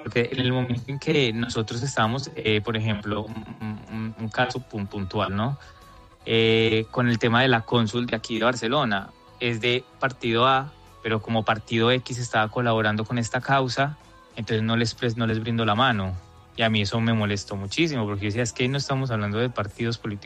porque en el momento en que nosotros estábamos, por ejemplo, un caso puntual, ¿no? Con el tema de la cónsul de aquí de Barcelona, es de partido A, pero como partido X estaba colaborando con esta causa, entonces no les brindo la mano. Y a mí eso me molestó muchísimo, porque yo decía, es que no estamos hablando de partidos políticos